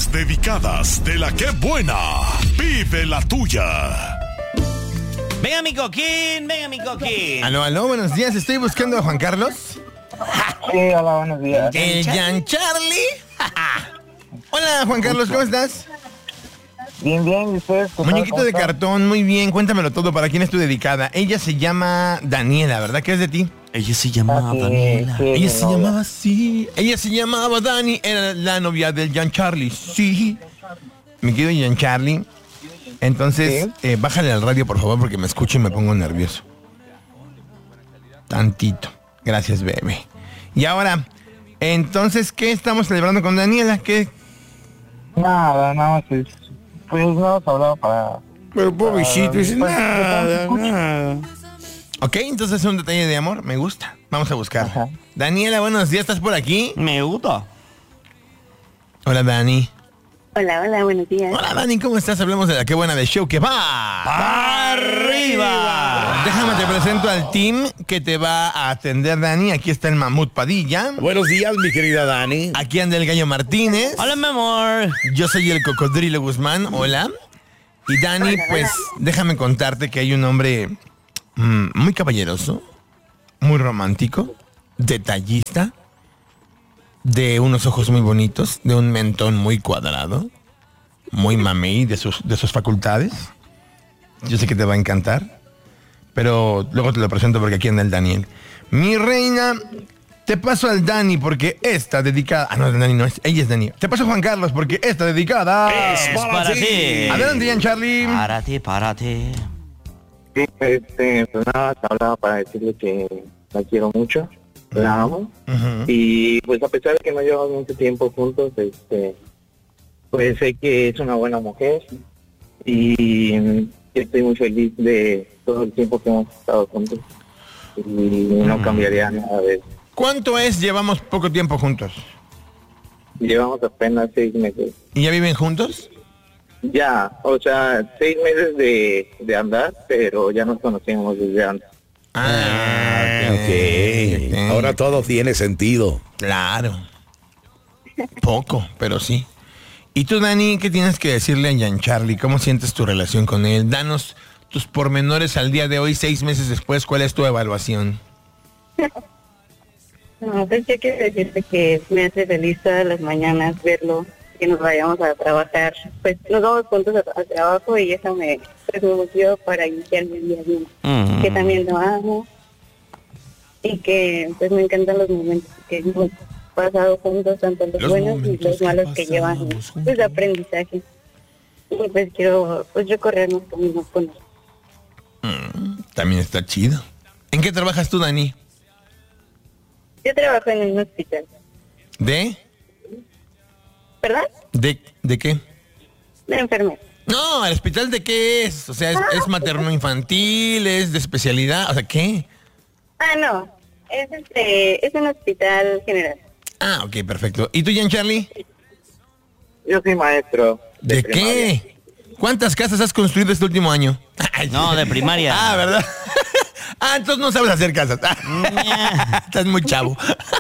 Las dedicadas de la que buena. Vive la tuya. Venga mi coquín, venga mi coquín. Aló, buenos días, estoy buscando a Juan Carlos. Sí, hola, buenos días. El Jan Charlie. Hola Juan Carlos, ¿cómo estás? Bien, ¿y ustedes? Muñequito de cartón, muy bien, cuéntamelo todo, ¿para quién es tu dedicada? Ella se llama Daniela, ¿verdad? ¿Qué es de ti? Ella se llamaba Daniela. Ella se llamaba así. Ella se llamaba Dani, era la novia del Jan Charlie, sí. Mi querido Jan Charlie. Entonces, bájale al radio, por favor, porque me escucho y me pongo nervioso. Tantito. Gracias, bebé. Y ahora, entonces, ¿qué estamos celebrando con Daniela? ¿Qué? Nada más, pues no hemos hablado para... Pero pobrecito, dice pues, nada. Ok, entonces es un detalle de amor, me gusta. Vamos a buscar. Ajá. Daniela, buenos días, ¿estás por aquí? Me gusta. Hola, Dani. Hola, buenos días. Hola, Dani, ¿cómo estás? Hablemos de la qué buena de show que va ¡Arriba! Déjame te presento al team que te va a atender, Dani. Aquí está el Mamut Padilla. Buenos días, mi querida Dani. Aquí anda el Gallo Martínez. Hola, mi amor. Yo soy el Cocodrilo Guzmán. Hola. Y Dani, pues, déjame contarte que hay un hombre muy caballeroso, muy romántico, detallista, de unos ojos muy bonitos, de un mentón muy cuadrado, muy mamey de sus facultades. Yo sé que te va a encantar, pero luego te lo presento porque aquí anda el Daniel. Mi reina, te paso al Dani porque está dedicada... Ah, no, Dani no es, ella es Dani. Te paso a Juan Carlos porque está dedicada... Es para ti. Adelante, Jan Charlie. Para ti. Sí, pues nada, te hablaba para decirle que la quiero mucho, la amo. Ujú. Y pues a pesar de que no llevamos mucho tiempo juntos, pues sé que es una buena mujer y estoy muy feliz de todo el tiempo que hemos estado juntos y no cambiaría nada de eso. ¿Cuánto es? Llevamos poco tiempo juntos. Llevamos apenas 6 meses. ¿Y ya viven juntos? Ya, o sea, 6 meses de andar, pero ya nos conocíamos desde antes. Ok. Ahora todo tiene sentido. Claro. Poco, pero sí. ¿Y tú, Dani, qué tienes que decirle a Jan Charlie? ¿Cómo sientes tu relación con él? Danos tus pormenores al día de hoy, 6 meses después. ¿Cuál es tu evaluación? No, pues yo quiero decirte que me hace feliz todas las mañanas verlo, que nos vayamos a trabajar. Pues nos vamos juntos a trabajo y eso me motivó para iniciar mi día bien. Que también lo amo y que pues me encantan los momentos que hemos pasado juntos, tanto los buenos y los malos que llevan pues de aprendizaje. Y pues quiero pues recorrer los caminos con él. También está chido. ¿En qué trabajas tú, Dani? Yo trabajo en un hospital. ¿De? ¿Verdad? ¿De qué? De enfermera. No, ¿el hospital de qué es? O sea, ¿es materno-infantil? ¿Es de especialidad? O sea, ¿qué? No, es un hospital general. Ah, ok, perfecto. ¿Y tú, Jan Charlie? Yo soy maestro. ¿De primaria. qué? ¿Cuántas casas has construido este último año? No, de primaria. Ah, ¿verdad? Entonces no sabes hacer casas. Estás muy chavo.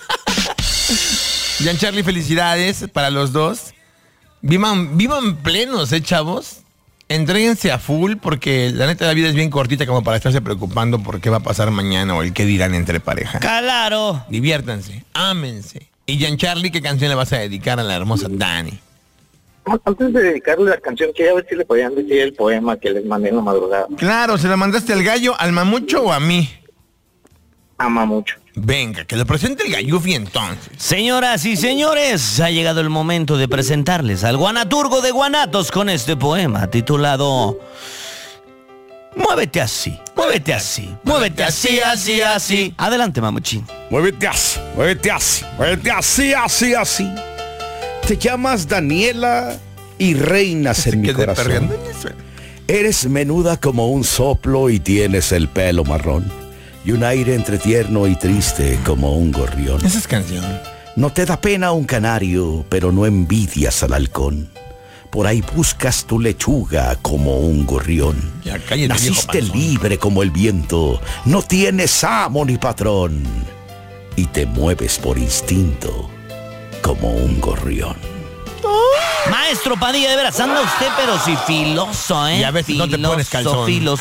Jan Charlie, felicidades para los dos. Vivan plenos, chavos. Entréguense a full porque la neta la vida es bien cortita como para estarse preocupando por qué va a pasar mañana o el qué dirán entre pareja. Claro. Diviértanse, ámense. Y Jan Charlie, ¿qué canción le vas a dedicar a la hermosa Dani? Antes de dedicarle la canción, quería ver si le podían decir el poema que les mandé en la madrugada. Claro, ¿se la mandaste al gallo, al mamucho o a mí? Ama mucho. Venga, que lo presente el gallufi entonces. Señoras y señores, ha llegado el momento de presentarles al guanaturgo de Guanatos con este poema titulado Muévete así, muévete así, muévete así, así, así. Adelante, mamuchín. Muévete así, muévete así, muévete así, así, así. Te llamas Daniela y reinas en mi corazón. Eres menuda como un soplo y tienes el pelo marrón. Y un aire entre tierno y triste como un gorrión. Esa es canción. No te da pena un canario, pero no envidias al halcón. Por ahí buscas tu lechuga como un gorrión. Ya, cállate, naciste viejo panzón. libre como el viento, no tienes amo ni patrón. Y te mueves por instinto como un gorrión. Maestro Padilla, de veras, anda usted pero sí filoso, ¿eh? Y a veces no te pones calzón. Filoso.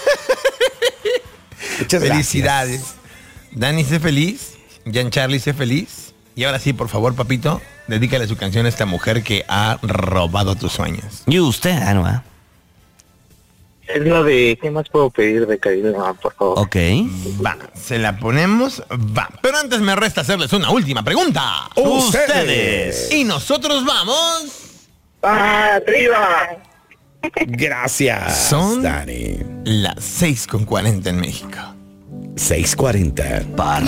Muchas Felicidades. gracias. Dani, sé feliz. Giancarlo, sé feliz. Y ahora sí, por favor, papito, dedícale su canción a esta mujer que ha robado tus sueños. ¿Y usted, Anua? Es la de, ¿qué más puedo pedir de Kailana, por favor? Ok. Va, se la ponemos, va. Pero antes me resta hacerles una última pregunta. Ustedes. Y nosotros vamos... ¡Arriba! Gracias, Son Dani. las 6:40 en México. 6:40.